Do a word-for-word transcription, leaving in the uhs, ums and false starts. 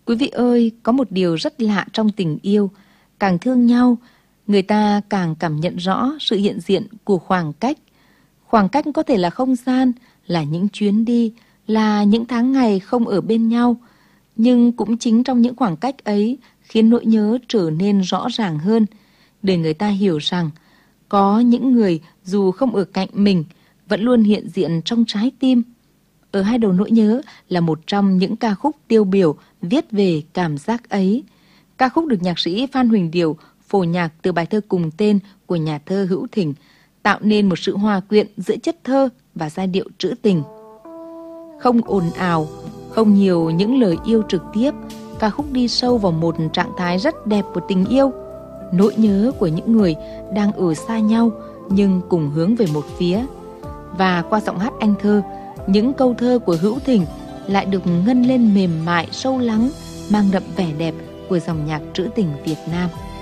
Quý vị ơi, có một điều rất lạ trong tình yêu. Càng thương nhau, người ta càng cảm nhận rõ sự hiện diện của khoảng cách. Khoảng cách có thể là không gian, là những chuyến đi, là những tháng ngày không ở bên nhau. Nhưng cũng chính trong những khoảng cách ấy khiến nỗi nhớ trở nên rõ ràng hơn, để người ta hiểu rằng có những người dù không ở cạnh mình vẫn luôn hiện diện trong trái tim. Ở hai đầu nỗi nhớ là một trong những ca khúc tiêu biểu viết về cảm giác ấy. Ca khúc được nhạc sĩ Phan Huỳnh Điểu phổ nhạc từ bài thơ cùng tên của nhà thơ Hữu Thỉnh, tạo nên một sự hòa quyện giữa chất thơ và giai điệu trữ tình. Không ồn ào, không nhiều những lời yêu trực tiếp, ca khúc đi sâu vào một trạng thái rất đẹp của tình yêu, nỗi nhớ của những người đang ở xa nhau nhưng cùng hướng về một phía. Và qua giọng hát anh thơ, những câu thơ của Hữu Thỉnh lại được ngân lên mềm mại, sâu lắng, mang đậm vẻ đẹp của dòng nhạc trữ tình Việt Nam.